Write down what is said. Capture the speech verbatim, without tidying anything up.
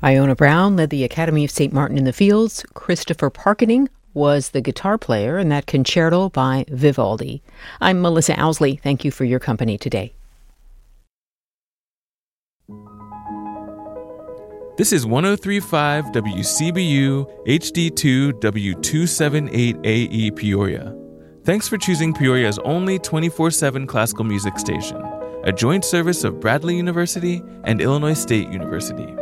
Iona Brown led the Academy of Saint Martin in the Fields. Christopher Parkening was the guitar player in that concerto by Vivaldi. I'm Melissa Owsley. Thank you for your company today. This is one oh three point five W C B U H D two W two seventy-eight A E Peoria. Thanks for choosing Peoria's only twenty-four seven classical music station, a joint service of Bradley University and Illinois State University.